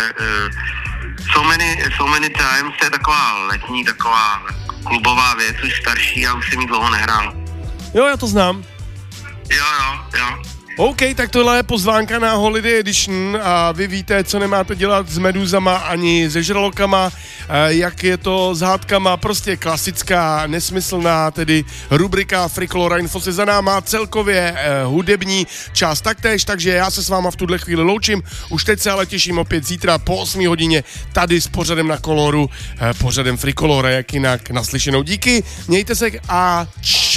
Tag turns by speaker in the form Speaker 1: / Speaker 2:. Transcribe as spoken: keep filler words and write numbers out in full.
Speaker 1: uh, so many, so many times, to je taková letní, taková klubová věc, už starší a už jsem jí dlouho nehrál.
Speaker 2: Jo, já to znám.
Speaker 1: Jo, jo, jo.
Speaker 2: OK, tak tohle je pozvánka na Holiday Edition a vy víte, co nemáte dělat s medúzama ani se žralokama, jak je to s hádkama, prostě klasická, nesmyslná, tedy rubrika Frikolora Info se za náma, celkově eh, hudební část taktéž, takže já se s váma v tuhle chvíli loučím, už teď se ale těším opět zítra po osmé hodině tady s pořadem na Koloru, eh, pořadem Frikolora, jak jinak, naslyšenou. Díky, mějte se a čau!